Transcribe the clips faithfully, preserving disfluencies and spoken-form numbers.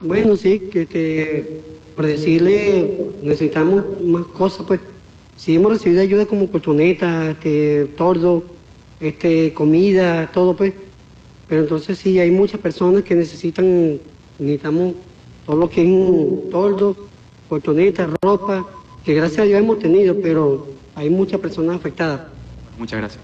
Bueno, sí, que, que por decirle, necesitamos más cosas, pues. Sí hemos recibido ayuda como colchonetas, este, tordo, este, comida, todo, pues. Pero entonces sí, hay muchas personas que necesitan, necesitamos todo lo que es un tordo, colchonetas, ropa, que gracias a Dios hemos tenido, pero hay muchas personas afectadas. Muchas gracias.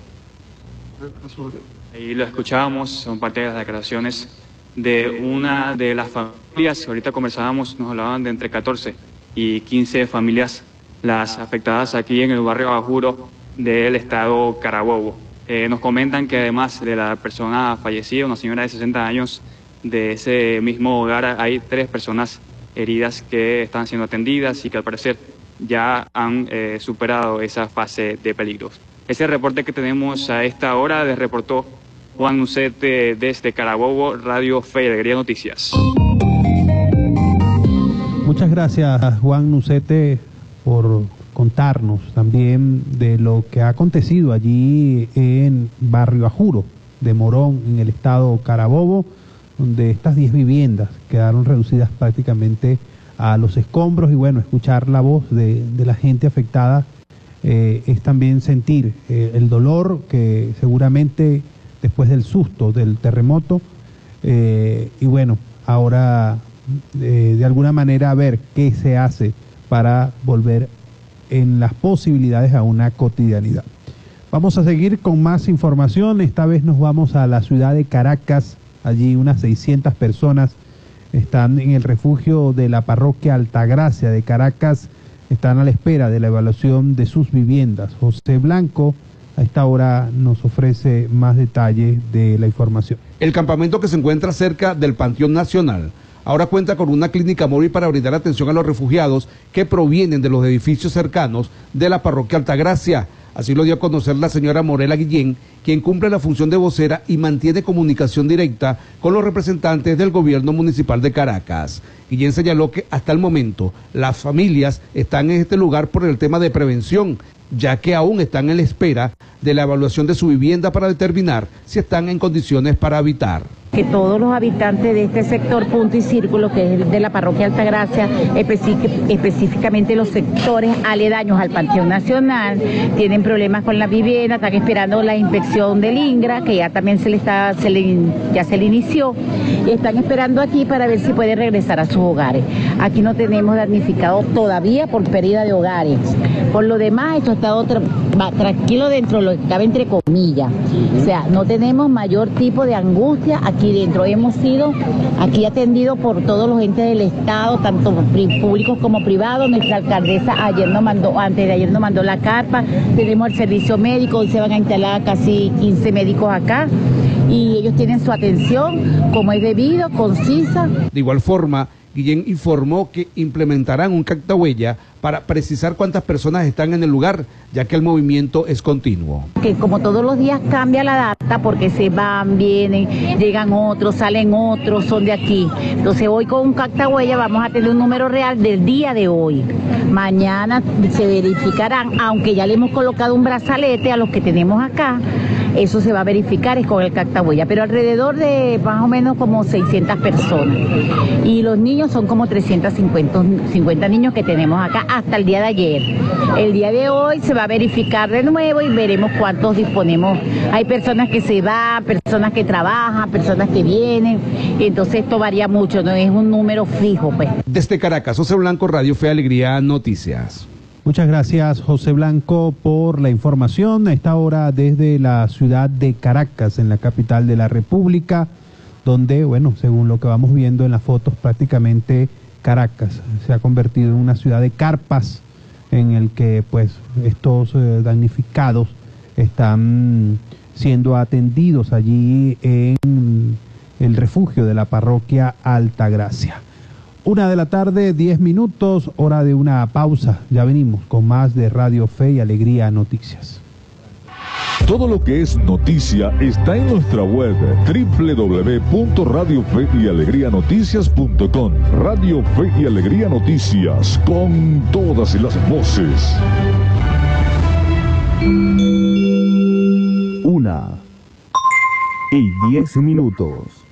Ahí lo escuchábamos, son parte de las declaraciones de una de las familias. Ahorita conversábamos, nos hablaban de entre catorce y quince familias las afectadas aquí en el barrio Bajuro del estado Carabobo. Eh, nos comentan que además de la persona fallecida, una señora de sesenta años, de ese mismo hogar hay tres personas heridas que están siendo atendidas y que al parecer ya han eh, superado esa fase de peligros. Ese reporte que tenemos a esta hora le reportó Juan Nucete desde Carabobo, Radio Fe y Alegría Noticias. Muchas gracias, Juan Nucete, por contarnos también de lo que ha acontecido allí en Barrio Ajuro de Morón, en el estado Carabobo, donde estas diez viviendas quedaron reducidas prácticamente a los escombros. Y bueno, escuchar la voz de, de la gente afectada eh, es también sentir eh, el dolor que seguramente después del susto del terremoto, eh, y bueno, ahora eh, de alguna manera ver qué se hace para volver en las posibilidades a una cotidianidad. Vamos a seguir con más información. Esta vez nos vamos a la ciudad de Caracas. Allí unas seiscientas personas están en el refugio de la parroquia Altagracia de Caracas. Están a la espera de la evaluación de sus viviendas. José Blanco a esta hora nos ofrece más detalles de la información. El campamento, que se encuentra cerca del Panteón Nacional, ahora cuenta con una clínica móvil para brindar atención a los refugiados que provienen de los edificios cercanos de la parroquia Altagracia. Así lo dio a conocer la señora Morela Guillén, quien cumple la función de vocera y mantiene comunicación directa con los representantes del gobierno municipal de Caracas. Guillén señaló que hasta el momento las familias están en este lugar por el tema de prevención, ya que aún están en la espera de la evaluación de su vivienda para determinar si están en condiciones para habitar. Que todos los habitantes de este sector Punto y Círculo, que es de la parroquia Altagracia, específicamente los sectores aledaños al Panteón Nacional, tienen problemas con la vivienda, están esperando la inspección del INGRA, que ya también se le está, se le, ya se le inició, y están esperando aquí para ver si pueden regresar a sus hogares. Aquí no tenemos damnificados todavía por pérdida de hogares. Por lo demás, esto ha estado tra tranquilo dentro de lo que cabe entre comillas. O sea, no tenemos mayor tipo de angustia aquí dentro. Hemos sido aquí atendidos por todos los entes del Estado, tanto públicos como privados. Nuestra alcaldesa ayer nos mandó, antes de ayer nos mandó la carpa. Tenemos el servicio médico, hoy se van a instalar casi quince médicos acá. Y ellos tienen su atención como es debido, concisa. De igual forma, Guillén informó que implementarán un cactahuella para precisar cuántas personas están en el lugar, ya que el movimiento es continuo. Que como todos los días cambia la data, porque se van, vienen, llegan otros, salen otros, son de aquí. Entonces hoy con un cactahuella vamos a tener un número real del día de hoy. Mañana se verificarán, aunque ya le hemos colocado un brazalete a los que tenemos acá. Eso se va a verificar es con el cactahuella, pero alrededor de más o menos como seiscientas personas. Y los niños son como trescientos cincuenta niños que tenemos acá hasta el día de ayer. El día de hoy se va a verificar de nuevo y veremos cuántos disponemos. Hay personas que se van, personas que trabajan, personas que vienen. Entonces esto varía mucho, no es un número fijo, pues. Desde Caracas, José Blanco, Radio Fe Alegría Noticias. Muchas gracias, José Blanco, por la información. A esta hora desde la ciudad de Caracas, en la capital de la República, donde, bueno, según lo que vamos viendo en las fotos, prácticamente Caracas se ha convertido en una ciudad de carpas, en el que, pues, estos eh, damnificados están siendo atendidos allí en el refugio de la parroquia Altagracia. Una de la tarde, diez minutos, hora de una pausa. Ya venimos con más de Radio Fe y Alegría Noticias. Todo lo que es noticia está en nuestra web doble u doble u doble u punto radio fe y alegría noticias punto com. Radio Fe y Alegría Noticias, con todas las voces. Una y diez minutos.